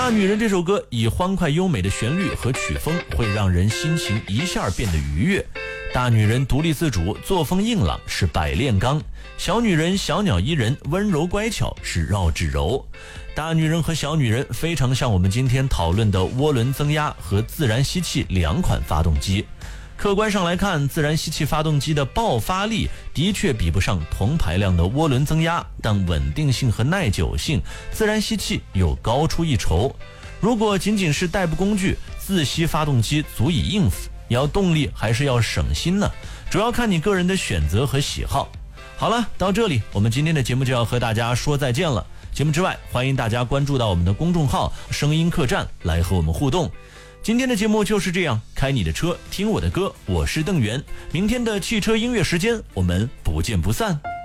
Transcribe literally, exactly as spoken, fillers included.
大女人这首歌以欢快优美的旋律和曲风，会让人心情一下变得愉悦。大女人独立自主，作风硬朗，是百炼钢；小女人小鸟依人，温柔乖巧，是绕指柔。大女人和小女人非常像我们今天讨论的涡轮增压和自然吸气两款发动机。客观上来看，自然吸气发动机的爆发力的确比不上同排量的涡轮增压，但稳定性和耐久性，自然吸气又高出一筹。如果仅仅是代步工具，自吸发动机足以应付，要动力还是要省心呢？主要看你个人的选择和喜好。好了，到这里我们今天的节目就要和大家说再见了。节目之外，欢迎大家关注到我们的公众号声音客栈来和我们互动。今天的节目就是这样，开你的车，听我的歌，我是邓源。明天的汽车音乐时间，我们不见不散。